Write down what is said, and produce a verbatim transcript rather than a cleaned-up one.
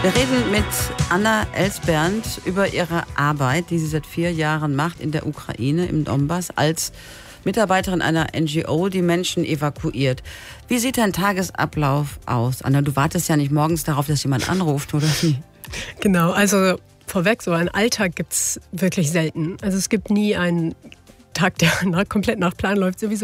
Wir reden mit Anna Elsbernd über ihre Arbeit, die sie seit vier Jahren macht in der Ukraine, im Donbass, als Mitarbeiterin einer N G O, die Menschen evakuiert. Wie sieht dein Tagesablauf aus? Anna, du wartest ja nicht morgens darauf, dass jemand anruft, oder wie? Genau, also vorweg, so einen Alltag gibt es wirklich selten. Also es gibt nie einen Tag, der nach, komplett nach Plan läuft, sowieso